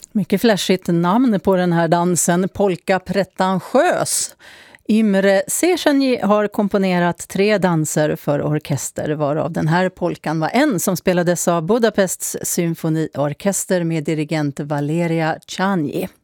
Mycket flashigt namn på den här dansen, polka pretentiös. Imre Széchenyi har komponerat 3 danser för orkester, varav den här polkan var en som spelades av Budapests symfoniorkester med dirigent Valeria Csányi.